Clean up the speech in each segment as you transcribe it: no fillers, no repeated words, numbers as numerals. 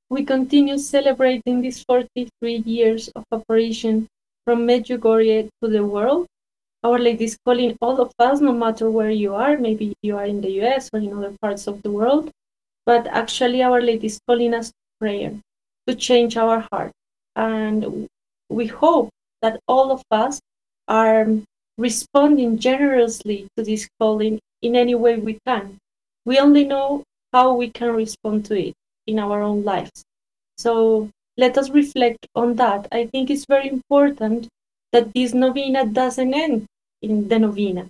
we continue celebrating these 43 years of apparition from Medjugorje to the world. Our Lady is calling all of us, no matter where you are. Maybe you are in the US or in other parts of the world, but actually, Our Lady is calling us to prayer, to change our heart. And we hope that all of us are responding generously to this calling in any way we can. We only know how we can respond to it in our own lives. So let us reflect on that. I think it's very important that this novena doesn't end in the novena.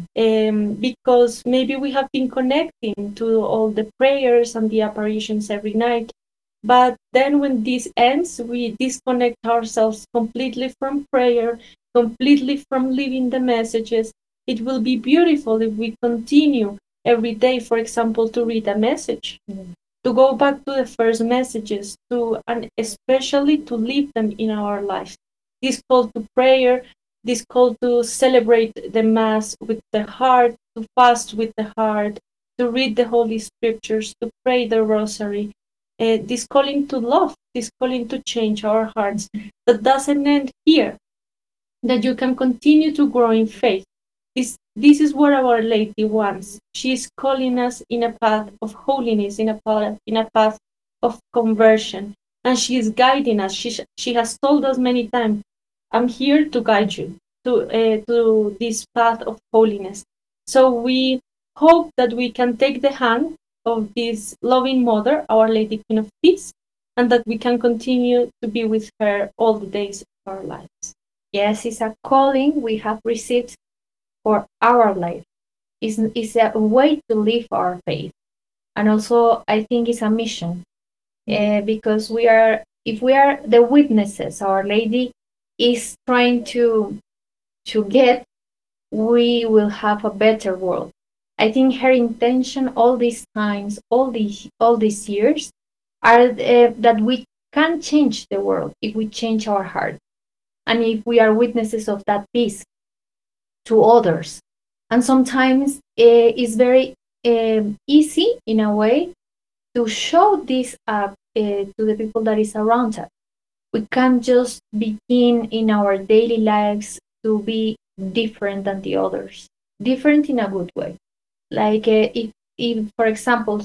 Because maybe we have been connecting to all the prayers and the apparitions every night, but then when this ends, we disconnect ourselves completely from prayer, completely from living the messages. It will be beautiful if we continue every day, for example, to read a message, to go back to the first messages, and especially to live them in our lives. This call to prayer, this call to celebrate the Mass with the heart, to fast with the heart, to read the Holy Scriptures, to pray the Rosary, this calling to love, this calling to change our hearts, that doesn't end here, that you can continue to grow in faith. This is what Our Lady wants. She is calling us in a path of holiness, in a path of conversion, and she is guiding us. She has told us many times, I'm here to guide you to this path of holiness. So we hope that we can take the hand of this loving mother, Our Lady Queen of Peace, and that we can continue to be with her all the days of our lives. Yes, it's a calling we have received for our life. It's a way to live our faith. And also, I think it's a mission. Because if we are the witnesses, Our Lady is trying to get, we will have a better world. I think her intention all these times, all these years, are that we can change the world if we change our heart, and if we are witnesses of that peace to others. And sometimes it's very easy in a way to show this up to the people that is around us. We can't just begin in our daily lives to be different than the others, different in a good way. Like if for example,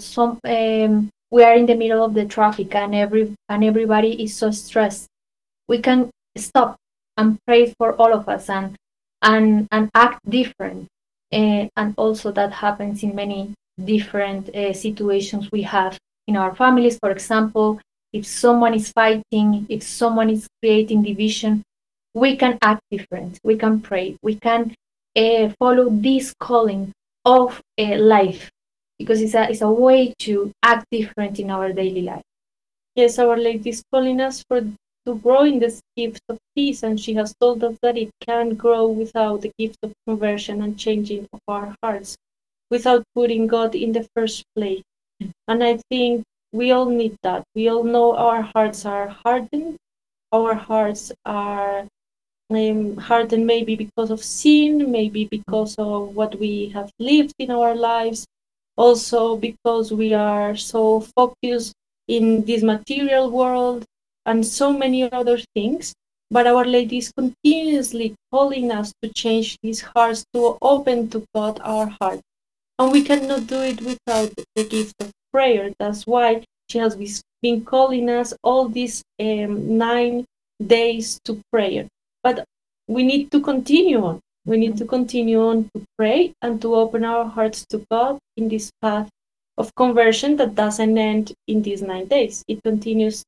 we are in the middle of the traffic and everybody is so stressed, we can stop and pray for all of us and act different. And also that happens in many different situations we have in our families. For example, if someone is fighting, if someone is creating division, we can act different. We can pray. We can follow this calling of life, because it's a way to act different in our daily life. Yes, Our Lady is calling us to grow in this gift of peace, and she has told us that it can grow without the gift of conversion and changing of our hearts, without putting God in the first place. And I think we all need that. We all know our hearts are hardened. Our hearts are hardened maybe because of sin, maybe because of what we have lived in our lives, also because we are so focused in this material world and so many other things. But Our Lady is continuously calling us to change these hearts, to open to God our heart. And we cannot do it without the gift of prayer. That's why she has been calling us all these 9 days to prayer. But we need to continue on. We need to continue on to pray and to open our hearts to God in this path of conversion that doesn't end in these 9 days. It continues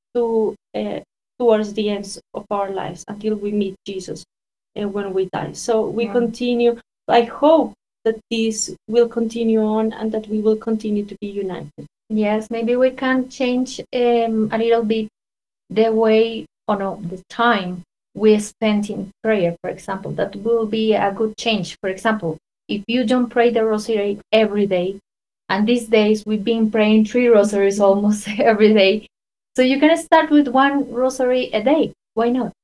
towards the ends of our lives until we meet Jesus when we die. So we continue. I hope that this will continue on and that we will continue to be united. Yes, maybe we can change a little bit the way, or no, the time we spend in prayer, for example. That will be a good change. For example, if you don't pray the rosary every day, and these days we've been praying 3 rosaries almost every day, so you can start with 1 rosary a day. Why not?